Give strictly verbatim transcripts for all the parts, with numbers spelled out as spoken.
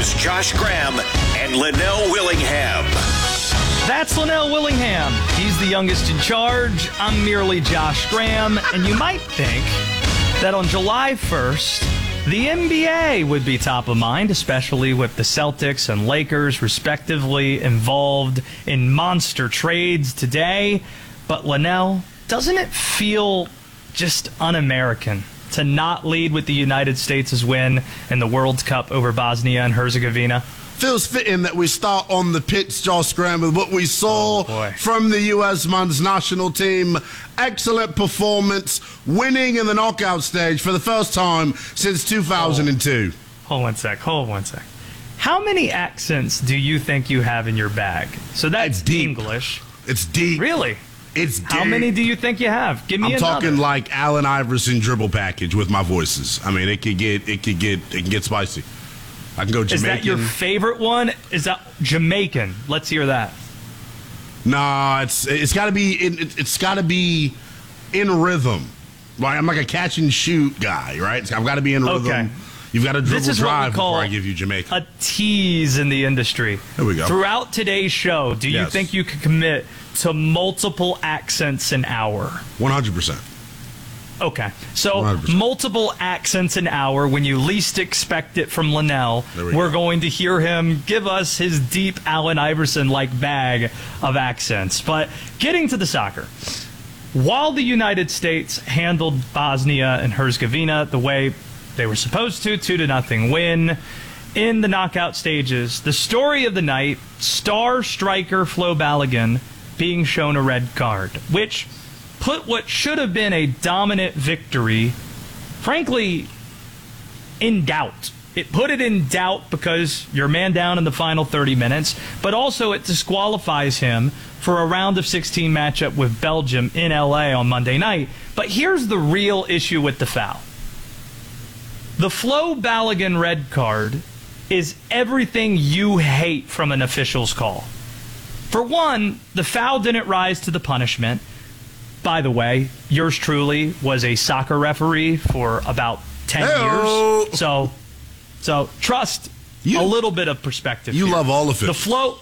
Here's Josh Graham and Linnell Willingham. That's Linnell Willingham. He's the youngest in charge. I'm merely Josh Graham. And you might think that on July first, the N B A would be top of mind, especially with the Celtics and Lakers, respectively, involved in monster trades today. But Linnell, doesn't it feel just un-American to not lead with the United States' win in the World Cup over Bosnia and Herzegovina? Feels fitting that we start on the pitch, Josh Graham, with what we saw oh from the U S men's national team. Excellent performance, winning in the knockout stage for the first time since two thousand two. Oh, hold one sec, hold one sec. How many accents do you think you have in your bag? So that's It's deep. English. It's deep. Really? It's deep. How many do you think you have? Give me I'm another. talking like Allen Iverson dribble package with my voices. I mean, it could get, it could get, it can get spicy. I can go Jamaican. Is that your favorite one? Is that Jamaican? Let's hear that. Nah, it's it's got to be in, it's got to be in rhythm. Like I'm like a catch and shoot guy, right? I've got to be in rhythm. Okay. You've got to dribble This is what drive we call before I give you Jamaican. a tease in the industry. There we go. Throughout today's show, do you Yes. think you could commit to multiple accents an hour? one hundred percent. Okay. So one hundred percent. multiple accents an hour when you least expect it from Linnell. There we We're go. going to hear him give us his deep Allen Iverson-like bag of accents. But getting to the soccer. While the United States handled Bosnia and Herzegovina the way they were supposed to, two to nothing win in the knockout stages, the story of the night, star striker Flo Balogun being shown a red card, which put what should have been a dominant victory, frankly, in doubt. It put it in doubt because you're man down in the final thirty minutes, but also it disqualifies him for a round of sixteen matchup with Belgium in L A on Monday night. But here's the real issue with the foul. The Flo Balogun red card is everything you hate from an official's call. For one, the foul didn't rise to the punishment. By the way, yours truly was a soccer referee for about ten Hey-o. years. So, so trust You- a little bit of perspective. You here. love all of it. The flow,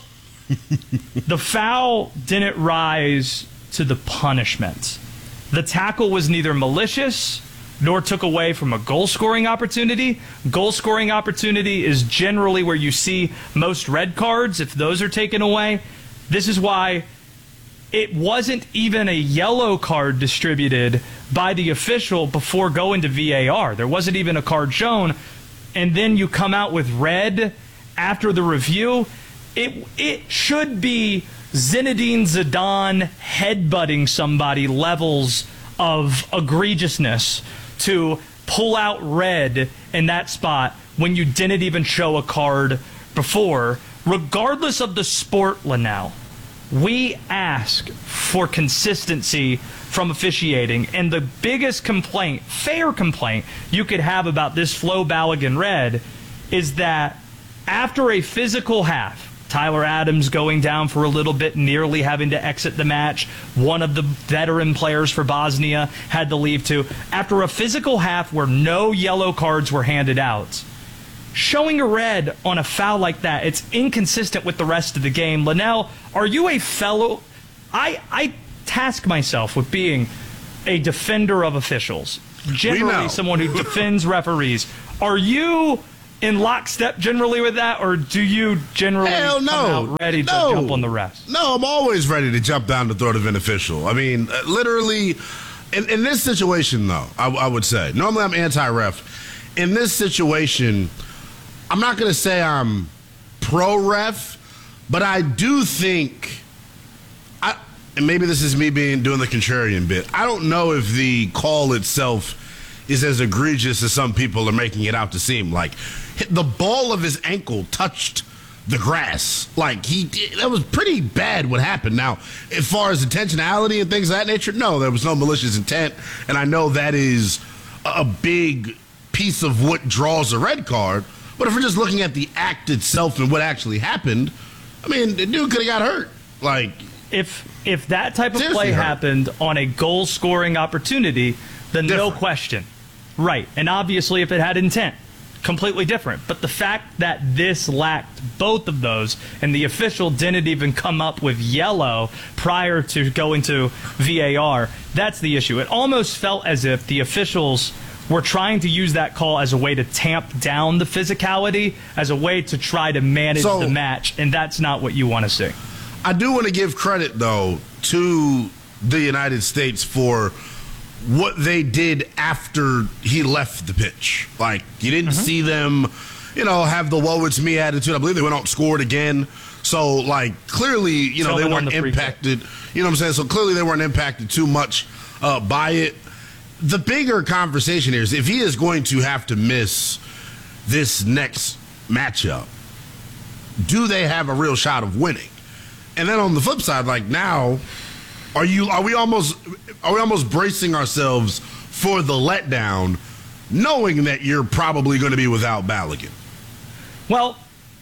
the foul didn't rise to the punishment. The tackle was neither malicious nor took away from a goal-scoring opportunity. Goal-scoring opportunity is generally where you see most red cards. If those are taken away, this is why it wasn't even a yellow card distributed by the official before going to V A R. There wasn't even a card shown. And then you come out with red after the review. It, it should be Zinedine Zidane headbutting somebody levels of egregiousness to pull out red in that spot when you didn't even show a card before. Regardless of the sport, Linnell, we ask for consistency from officiating, and the biggest complaint, fair complaint, you could have about this Flo Balogun red is that after a physical half, Tyler Adams going down for a little bit, nearly having to exit the match. One of the veteran players for Bosnia had to leave too. After a physical half where no yellow cards were handed out, showing a red on a foul like that, it's inconsistent with the rest of the game. Linnell, are you a fellow... I, I task myself with being a defender of officials. Generally someone who defends referees. Are you in lockstep generally with that, or do you generally Hell no. come out ready to No. jump on the refs? No, I'm always ready to jump down to throw the beneficial. I mean, uh, literally, in, in this situation, though, I, I would say, normally I'm anti-ref. In this situation, I'm not going to say I'm pro-ref, but I do think, I, and maybe this is me being doing the contrarian bit, I don't know if the call itself is as egregious as some people are making it out to seem. Like, the ball of his ankle touched the grass. Like, he that was pretty bad what happened. Now, as far as intentionality and things of that nature, no, there was no malicious intent, and I know that is a big piece of what draws a red card. But if we're just looking at the act itself and what actually happened, I mean, the dude could have got hurt. Like, If if that type of Seriously play hurt. happened on a goal-scoring opportunity, then no Different. question. Right. And obviously if it had intent. completely different. But the fact that this lacked both of those, and the official didn't even come up with yellow prior to going to V A R, that's the issue. It almost felt as if the officials were trying to use that call as a way to tamp down the physicality, as a way to try to manage so, the match, and that's not what you want to see. I do want to give credit, though, to the United States for what they did after he left the pitch. Like, you didn't mm-hmm. see them, you know, have the woe it's me attitude. I believe they went out and scored again. So, like, clearly, you know, Tillman they weren't the impacted. You know what I'm saying? So, clearly they weren't impacted too much uh, by it. The bigger conversation here is if he is going to have to miss this next matchup, do they have a real shot of winning? And then on the flip side, like now, are you are we almost are we almost bracing ourselves for the letdown, knowing that you're probably going to be without Balogun? Well,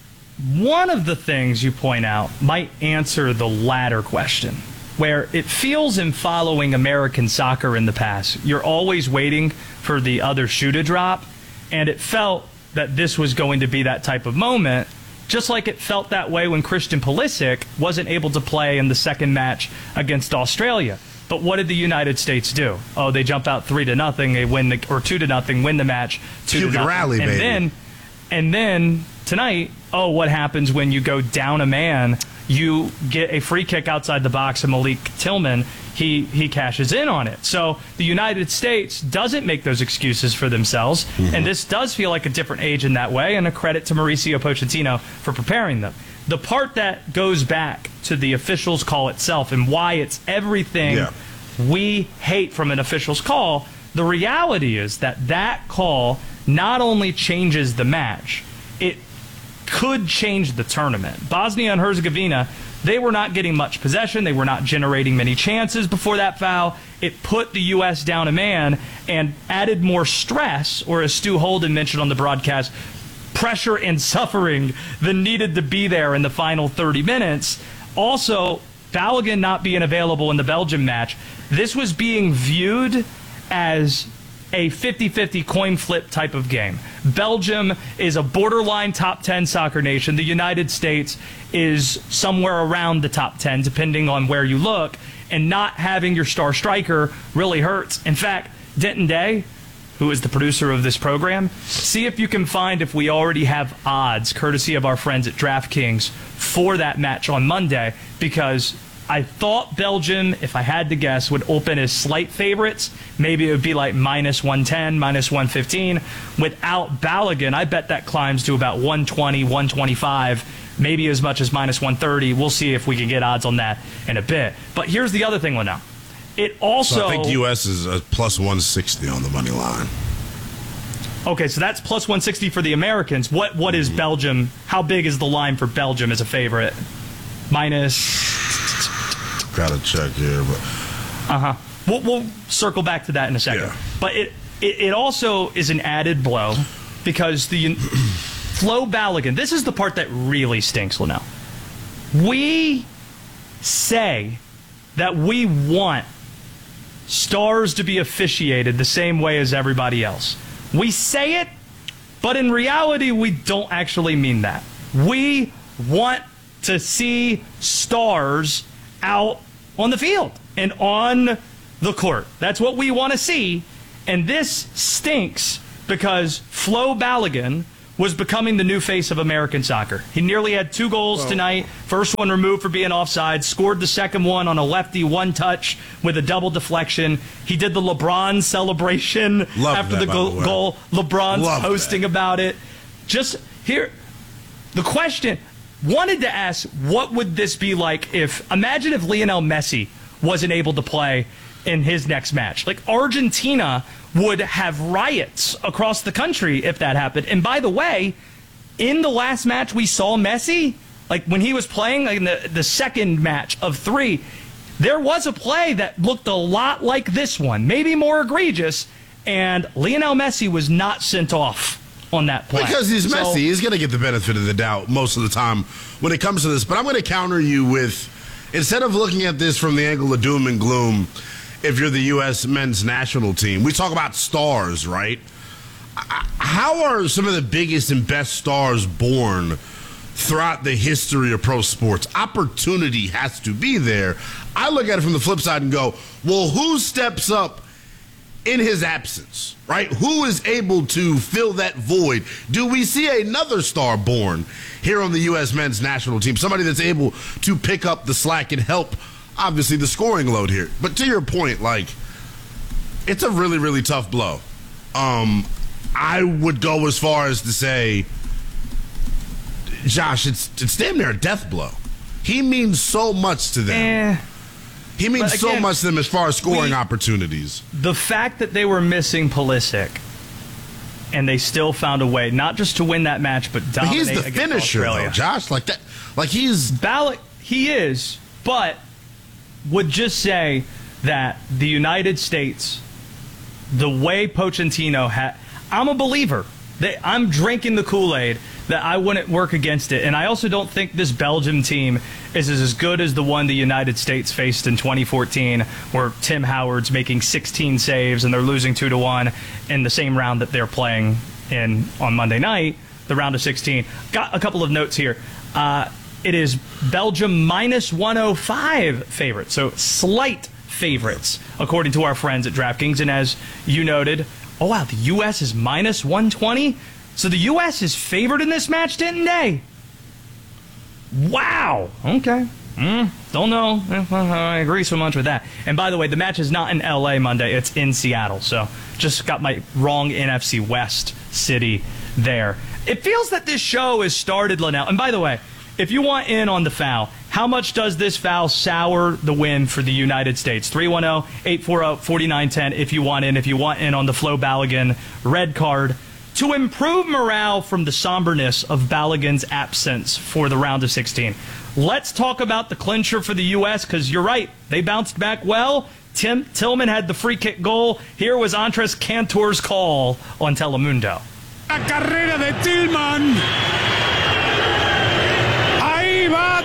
one of the things you point out might answer the latter question, where it feels in following American soccer in the past, you're always waiting for the other shoe to drop, and it felt that this was going to be that type of moment, just like it felt that way when Christian Pulisic wasn't able to play in the second match against Australia. But what did the United States do? Oh, they jump out three to nothing, they win the or two to nothing, win the match two you to can nothing. Rally, and baby. then and then tonight, oh, what happens when you go down a man? You get a free kick outside the box, and Malik Tillman, he, he cashes in on it. So the United States doesn't make those excuses for themselves, mm-hmm. and this does feel like a different age in that way, and a credit to Mauricio Pochettino for preparing them. The part that goes back to the officials' call itself and why it's everything yeah. we hate from an official's call, the reality is that that call not only changes the match, it could change the tournament. Bosnia and Herzegovina, they were not getting much possession. They were not generating many chances before that foul. It put the U S down a man and added more stress, or as Stu Holden mentioned on the broadcast, pressure and suffering than needed to be there in the final thirty minutes. Also, Balogun not being available in the Belgium match, this was being viewed as a fifty-fifty coin flip type of game. Belgium is a borderline top ten soccer nation. The United States is somewhere around the top ten, depending on where you look, and not having your star striker really hurts. In fact, Denton Day, who is the producer of this program, see if you can find if we already have odds, courtesy of our friends at DraftKings, for that match on Monday, because I thought Belgium, if I had to guess, would open as slight favorites. Maybe it would be like minus one ten, minus one fifteen. Without Balogun, I bet that climbs to about one twenty, one twenty-five, maybe as much as minus one thirty. We'll see if we can get odds on that in a bit. But here's the other thing, Linnell. It also... So I think U S is a plus one sixty on the money line. Okay, so that's plus one sixty for the Americans. What What is Belgium? How big is the line for Belgium as a favorite? Minus... Gotta check here, but uh-huh. We'll, we'll circle back to that in a second. Yeah. But it, it it also is an added blow because the Flo Balogun, this is the part that really stinks, Linnell. We say that we want stars to be officiated the same way as everybody else. We say it, but in reality, we don't actually mean that. We want to see stars out on the field and on the court. That's what we want to see. And this stinks because Flo Balogun was becoming the new face of American soccer. He nearly had two goals well, tonight. First one removed for being offside. Scored the second one on a lefty one touch with a double deflection. He did the LeBron celebration after that, the go- the goal. LeBron's Love posting that. about it. Just here, the question... Wanted to ask, what would this be like if, imagine if Lionel Messi wasn't able to play in his next match. Like, Argentina would have riots across the country if that happened. And by the way, in the last match we saw Messi, like when he was playing, like in the, the second match of three, there was a play that looked a lot like this one, maybe more egregious, and Lionel Messi was not sent off on that play. Because he's Messi, so, he's going to get the benefit of the doubt most of the time when it comes to this. But I'm going to counter you with, instead of looking at this from the angle of doom and gloom, if you're the U S men's national team, we talk about stars, right? how are some of the biggest and best stars born throughout the history of pro sports? Opportunity has to be there. I look at it from the flip side and go, well, who steps up in his absence, right? Who is able to fill that void? Do we see another star born here on the U S men's national team? Somebody that's able to pick up the slack and help, obviously, the scoring load here. But to your point, like, it's a really, really tough blow. Um, I would go as far as to say, Josh, it's it's damn near a death blow. He means so much to them. Eh. He means But so again, much to them as far as scoring we- opportunities. The fact that they were missing Pulisic and they still found a way, not just to win that match, but But dominate he's the against finisher, Australia. though, Josh. Like that, like he's Ballot, he is, but would just say that the United States, the way Pochettino had, I'm a believer. They, I'm drinking the Kool-Aid that I wouldn't work against it. And I also don't think this Belgium team is as good as the one the United States faced in twenty fourteen, where Tim Howard's making sixteen saves and they're losing two to one in the same round that they're playing in on Monday night, the round of sixteen. Got a couple of notes here. Uh, it is Belgium minus one oh five favorites, so slight favorites, according to our friends at DraftKings. And as you noted, oh, wow, the U S is minus one twenty? So the U S is favored in this match, didn't they? Wow. Okay. Mm, don't know. I agree so much with that. And by the way, the match is not in L A Monday. It's in Seattle. So just got my wrong N F C West city there. It feels that this show has started, Linnell. And by the way, if you want in on the foul, how much does this foul sour the win for the United States? three one zero, eight four zero, four nine one zero if you want in. If you want in on the Flo Balogun red card to improve morale from the somberness of Balogun's absence for the round of sixteen. Let's talk about the clincher for the U S because you're right. They bounced back well. Tim Tillman had the free kick goal. Here was Andres Cantor's call on Telemundo. La carrera de Tillman